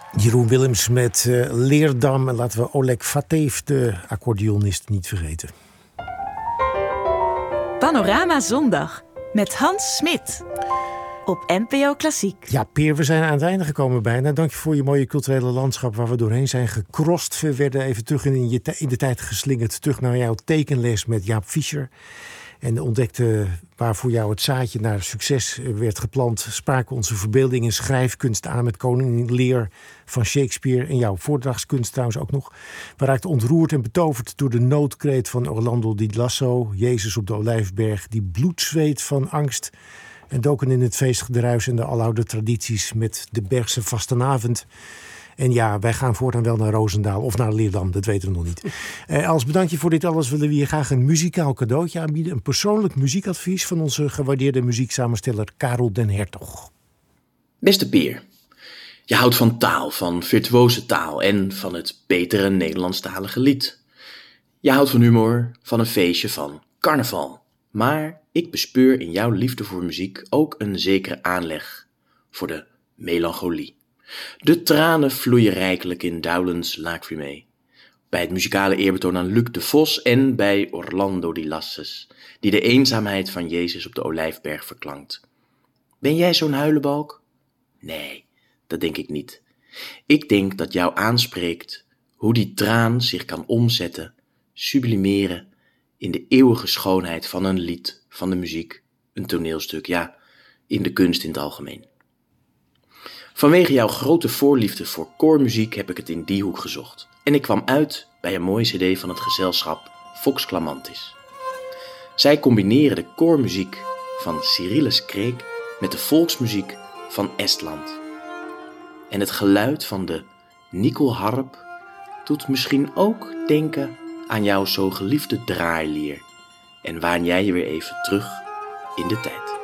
Jeroen Willems met Leerdam. En laten we Oleg Vatev, de accordeonist, niet vergeten. Panorama Zondag met Hans Smit op NPO Klassiek. Ja, Peer, we zijn aan het einde gekomen bijna. Dank je voor je mooie culturele landschap waar we doorheen zijn gecrossed. We werden even terug in de tijd geslingerd. Terug naar jouw tekenles met Jaap Fischer. En ontdekte waar voor jou het zaadje naar succes werd geplant. Spraken onze verbeelding en schrijfkunst aan met Koningin Lear van Shakespeare. En jouw voordrachtskunst trouwens ook nog. We raakten ontroerd en betoverd door de noodkreet van Orlando di Lasso. Jezus op de Olijfberg, die bloedzweet van angst. En doken in het feestgedruis en de aloude tradities met de Bergse vastenavond. En ja, wij gaan voortaan wel naar Roosendaal of naar Leerdam, dat weten we nog niet. Als bedankje voor dit alles willen we je graag een muzikaal cadeautje aanbieden. Een persoonlijk muziekadvies van onze gewaardeerde muzieksamensteller Karel den Hertog. Beste Peer, je houdt van taal, van virtuose taal en van het betere Nederlandstalige lied. Je houdt van humor, van een feestje, van carnaval. Maar ik bespeur in jouw liefde voor muziek ook een zekere aanleg voor de melancholie. De tranen vloeien rijkelijk in Dowlands Lacrimae, bij het muzikale eerbetoon aan Luc de Vos en bij Orlando di Lassus, die de eenzaamheid van Jezus op de Olijfberg verklankt. Ben jij zo'n huilenbalk? Nee, dat denk ik niet. Ik denk dat jou aanspreekt hoe die traan zich kan omzetten, sublimeren in de eeuwige schoonheid van een lied, van de muziek, een toneelstuk, ja, in de kunst in het algemeen. Vanwege jouw grote voorliefde voor koormuziek heb ik het in die hoek gezocht. En ik kwam uit bij een mooie cd van het gezelschap Vox Clamantis. Zij combineren de koormuziek van Cyrillus Kreek met de volksmuziek van Estland. En het geluid van de Nikelharp doet misschien ook denken aan jouw zo geliefde draailier. En waan jij je weer even terug in de tijd.